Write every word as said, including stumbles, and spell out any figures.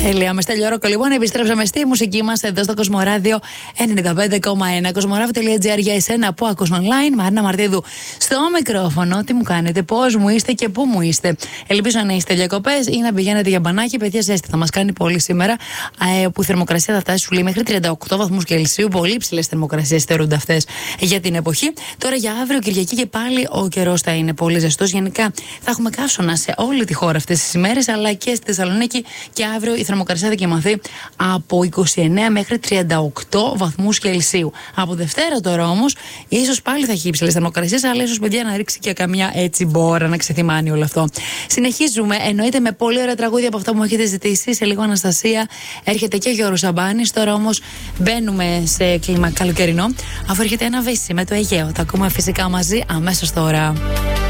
Τέλεια, με Στέλιο Ρόκο. Λοιπόν, επιστρέψαμε στη μουσική μας εδώ στο Κοσμοράδιο ενενήντα πέντε κόμμα ένα. Κοσμοράδιο τελεία τζι άρ για εσένα που ακούς online. Μαρίνα Μαρτίδου στο μικρόφωνο. Τι μου κάνετε, πώς μου είστε και πού μου είστε. Ελπίζω να είστε διακοπές ή να πηγαίνετε για μπανάκι. Παιδιά, ζέστη θα μας κάνει πολύ σήμερα. Ε, που η θερμοκρασία θα φτάσει, σου λέει, μέχρι τριάντα οκτώ βαθμούς Κελσίου. Πολύ υψηλές θερμοκρασίες θεωρούνται αυτές για την εποχή. Τώρα για αύριο Κυριακή και πάλι ο καιρός θα είναι πολύ ζεστός. Γενικά θα έχουμε καύσωνα σε όλη τη χώρα αυτές τις ημέρες, αλλά και στη Θεσσαλονίκη. Και αύριο η θερμοκρασία θα κοιμαθεί από είκοσι εννέα μέχρι τριάντα οκτώ βαθμούς Κελσίου. Από Δευτέρα τώρα όμως, ίσως πάλι θα έχει υψηλές θερμοκρασίες, αλλά ίσως, παιδιά, να ρίξει και καμιά έτσι μπόρα να ξεθυμάνει όλο αυτό. Συνεχίζουμε, εννοείται, με πολύ ωραία τραγούδια από αυτά που μου έχετε ζητήσει. Σε λίγο Αναστασία, έρχεται και Γιώργος Σαμπάνης. Τώρα όμως μπαίνουμε σε κλίμα καλοκαιρινό, αφού έρχεται ένα Βύση με το Αιγαίο. Τα ακούμε φυσικά μαζί αμέσως τώρα.